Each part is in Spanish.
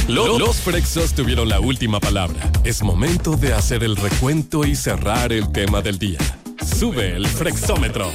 Los Frexos tuvieron la última palabra. Es momento de hacer el recuento y cerrar el tema del día. Sube el Frexómetro.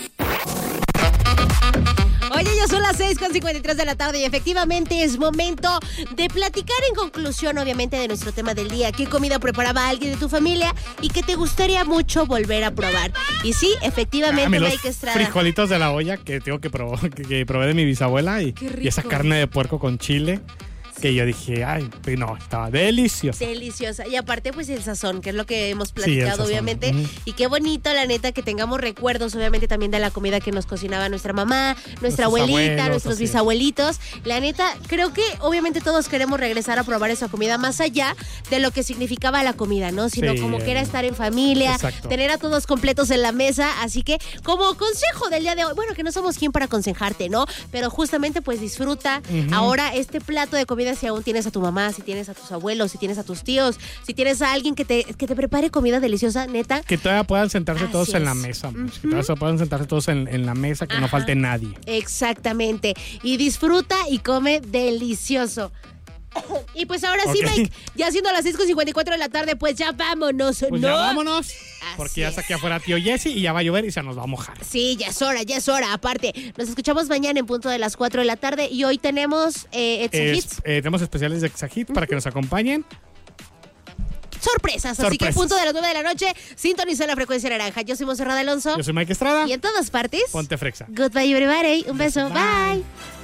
Oye, ya son las 6:53 de la tarde y efectivamente es momento de platicar en conclusión, obviamente, de nuestro tema del día. ¿Qué comida preparaba alguien de tu familia y que te gustaría mucho volver a probar? Y sí, efectivamente, Mike Estrada. Frijolitos de la olla que tengo que probé de mi bisabuela y esa carne de puerco con chile. Que yo dije, ay, no, estaba deliciosa. Deliciosa. Y aparte, pues el sazón, que es lo que hemos platicado, obviamente. Y qué bonito, la neta, que tengamos recuerdos, obviamente, también de la comida que nos cocinaba nuestra mamá, nuestra abuelita, nuestros bisabuelitos. La neta, creo que obviamente todos queremos regresar a probar esa comida, más allá de lo que significaba la comida, ¿no? Sino como que era estar en familia, tener a todos completos en la mesa. Así que, como consejo del día de hoy, bueno, que no somos quien para aconsejarte, ¿no? Pero justamente, pues disfruta ahora este plato de comida. Si aún tienes a tu mamá, si tienes a tus abuelos, si tienes a tus tíos, si tienes a alguien que te prepare comida deliciosa, neta. Que todavía puedan sentarse todos en la mesa. Que todavía puedan sentarse todos en la mesa, que no falte nadie. Exactamente. Y disfruta y come delicioso. Y pues ahora sí, Mike, ya siendo las 6:54 de la tarde, pues ya vámonos, pues ¿no? Ya vámonos, porque ya saqué afuera tío Jesse y ya va a llover y se nos va a mojar. Sí, ya es hora. Aparte, nos escuchamos mañana en punto de las 4 de la tarde y hoy tenemos Exahits. Tenemos especiales de Exahits para que nos acompañen. Sorpresas, así que punto de las 9 de la noche, sintoniza la frecuencia naranja. Yo soy Monserrat Alonso. Yo soy Mike Estrada. Y en todas partes, ponte frexa. Goodbye, everybody. Un beso. Bye.